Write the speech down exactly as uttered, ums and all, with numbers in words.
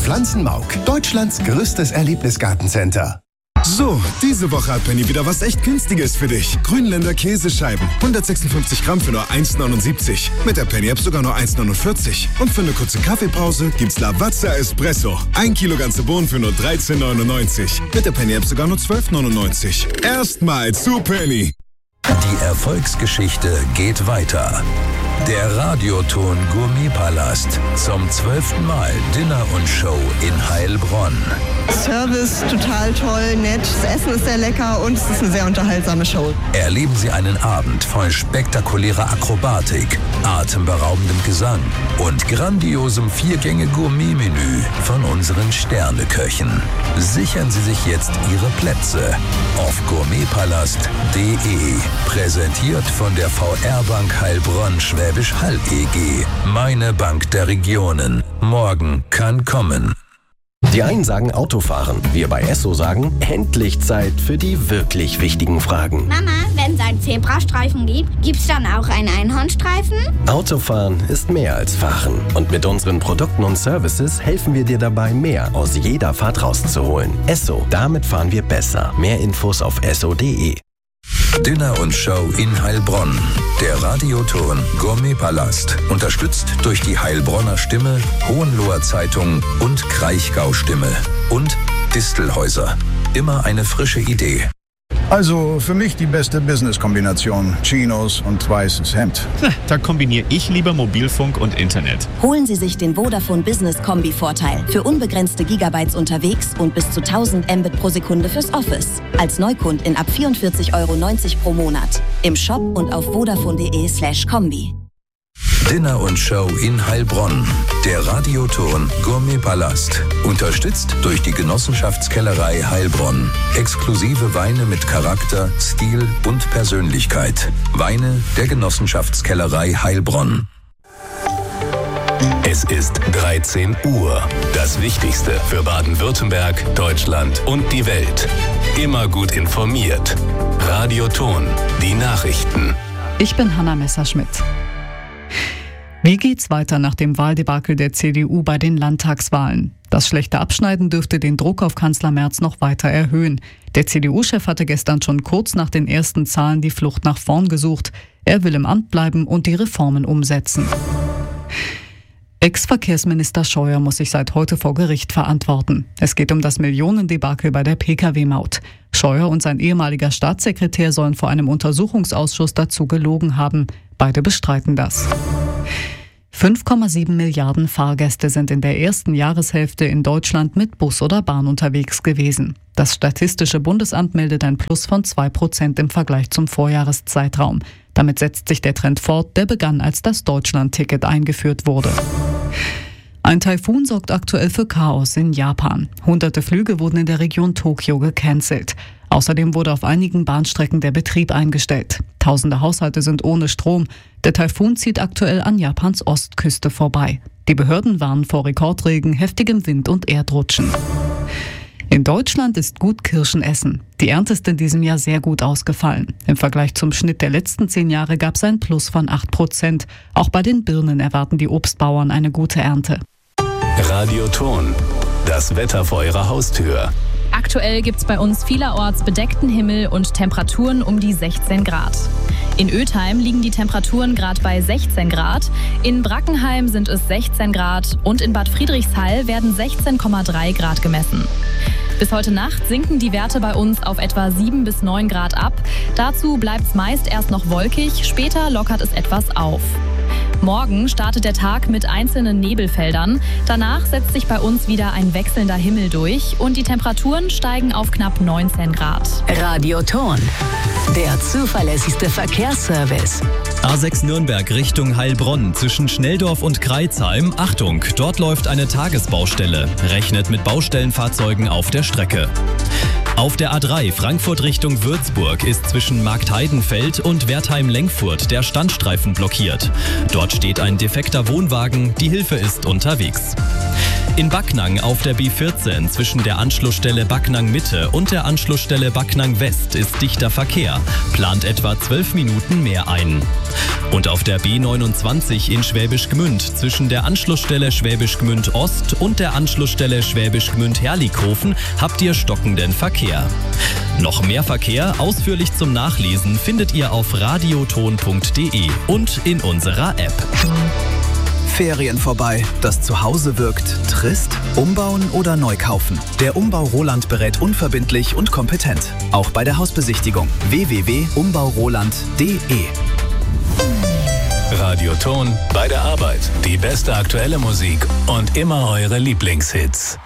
Pflanzenmauk, Deutschlands größtes Erlebnisgartencenter. So, diese Woche hat Penny wieder was echt Günstiges für dich. Grünländer Käsescheiben. hundertsechsundfünfzig Gramm für nur eins neunundsiebzig. Mit der Penny-App sogar nur eins neunundvierzig. Und für eine kurze Kaffeepause gibt's Lavazza Espresso. Ein Kilo ganze Bohnen für nur dreizehn neunundneunzig. Mit der Penny-App sogar nur zwölf neunundneunzig. Erstmal zu Penny. Die Erfolgsgeschichte geht weiter. Der Radioton Gourmetpalast. Zum zwölften Mal Dinner und Show in Heilbronn. Service total toll, nett, das Essen ist sehr lecker und es ist eine sehr unterhaltsame Show. Erleben Sie einen Abend voll spektakulärer Akrobatik, atemberaubendem Gesang und grandiosem Viergänge-Gourmet-Menü von unseren Sterneköchen. Sichern Sie sich jetzt Ihre Plätze auf gourmetpalast punkt de. Präsentiert von der V R-Bank Heilbronn Schwäbisch Hall E G. Meine Bank der Regionen. Morgen kann kommen. Die einen sagen Autofahren, wir bei Esso sagen, endlich Zeit für die wirklich wichtigen Fragen. Mama, wenn es einen Zebrastreifen gibt, gibt's dann auch einen Einhornstreifen? Autofahren ist mehr als Fahren. Und mit unseren Produkten und Services helfen wir dir dabei, mehr aus jeder Fahrt rauszuholen. Esso, damit fahren wir besser. Mehr Infos auf esso punkt de. Dinner und Show in Heilbronn. Der Radioton Gourmetpalast. Unterstützt durch die Heilbronner Stimme, Hohenloher Zeitung und Kraichgau Stimme. Und Distelhäuser. Immer eine frische Idee. Also für mich die beste Business-Kombination. Chinos und weißes Hemd. Da kombiniere ich lieber Mobilfunk und Internet. Holen Sie sich den Vodafone Business Kombi-Vorteil. Für unbegrenzte Gigabytes unterwegs und bis zu tausend Mbit pro Sekunde fürs Office. Als Neukundin ab vierundvierzig Euro neunzig pro Monat. Im Shop und auf vodafone punkt de slash kombi. Dinner und Show in Heilbronn. Der Radioton Gourmetpalast. Unterstützt durch die Genossenschaftskellerei Heilbronn. Exklusive Weine mit Charakter, Stil und Persönlichkeit. Weine der Genossenschaftskellerei Heilbronn. Es ist dreizehn Uhr. Das Wichtigste für Baden-Württemberg, Deutschland und die Welt. Immer gut informiert. Radioton. Die Nachrichten. Ich bin Hanna Messerschmidt. Wie geht's weiter nach dem Wahldebakel der C D U bei den Landtagswahlen? Das schlechte Abschneiden dürfte den Druck auf Kanzler Merz noch weiter erhöhen. Der C D U-Chef hatte gestern schon kurz nach den ersten Zahlen die Flucht nach vorn gesucht. Er will im Amt bleiben und die Reformen umsetzen. Ex-Verkehrsminister Scheuer muss sich seit heute vor Gericht verantworten. Es geht um das Millionendebakel bei der P K W-Maut. Scheuer und sein ehemaliger Staatssekretär sollen vor einem Untersuchungsausschuss dazu gelogen haben. Beide bestreiten das. fünf Komma sieben Milliarden Fahrgäste sind in der ersten Jahreshälfte in Deutschland mit Bus oder Bahn unterwegs gewesen. Das Statistische Bundesamt meldet ein Plus von zwei Prozent im Vergleich zum Vorjahreszeitraum. Damit setzt sich der Trend fort, der begann, als das Deutschland-Ticket eingeführt wurde. Ein Taifun sorgt aktuell für Chaos in Japan. Hunderte Flüge wurden in der Region Tokio gecancelt. Außerdem wurde auf einigen Bahnstrecken der Betrieb eingestellt. Tausende Haushalte sind ohne Strom. Der Taifun zieht aktuell an Japans Ostküste vorbei. Die Behörden warnen vor Rekordregen, heftigem Wind und Erdrutschen. In Deutschland ist gut Kirschen essen. Die Ernte ist in diesem Jahr sehr gut ausgefallen. Im Vergleich zum Schnitt der letzten zehn Jahre gab es ein Plus von acht Prozent. Auch bei den Birnen erwarten die Obstbauern eine gute Ernte. Radioton. Das Wetter vor Ihrer Haustür. Aktuell gibt es bei uns vielerorts bedeckten Himmel und Temperaturen um die sechzehn Grad. In Ötheim liegen die Temperaturen gerade bei sechzehn Grad, in Brackenheim sind es sechzehn Grad und in Bad Friedrichshall werden sechzehn Komma drei Grad gemessen. Bis heute Nacht sinken die Werte bei uns auf etwa sieben bis neun Grad ab. Dazu bleibt es meist erst noch wolkig, später lockert es etwas auf. Morgen startet der Tag mit einzelnen Nebelfeldern. Danach setzt sich bei uns wieder ein wechselnder Himmel durch und die Temperaturen steigen auf knapp neunzehn Grad. Radioton, der zuverlässigste Verkehrsservice. A sechs Nürnberg Richtung Heilbronn zwischen Schnelldorf und Kreilsheim. Achtung, dort läuft eine Tagesbaustelle. Rechnet mit Baustellenfahrzeugen auf der Strecke. Auf der A drei Frankfurt Richtung Würzburg ist zwischen Marktheidenfeld und Wertheim-Lenkfurt der Standstreifen blockiert. Dort steht ein defekter Wohnwagen, die Hilfe ist unterwegs. In Backnang auf der B vierzehn zwischen der Anschlussstelle Backnang Mitte und der Anschlussstelle Backnang West ist dichter Verkehr. Plant etwa zwölf Minuten mehr ein. Und auf der B neunundzwanzig in Schwäbisch Gmünd zwischen der Anschlussstelle Schwäbisch Gmünd Ost und der Anschlussstelle Schwäbisch Gmünd Herlikhofen habt ihr stockenden Verkehr. Noch mehr Verkehr ausführlich zum Nachlesen findet ihr auf radioton punkt de und in unserer App. Ferien vorbei, das Zuhause wirkt trist? Umbauen oder neu kaufen? Der Umbau Roland berät unverbindlich und kompetent. Auch bei der Hausbesichtigung. w w w punkt umbau roland punkt de. Radioton bei der Arbeit. Die beste aktuelle Musik und immer eure Lieblingshits.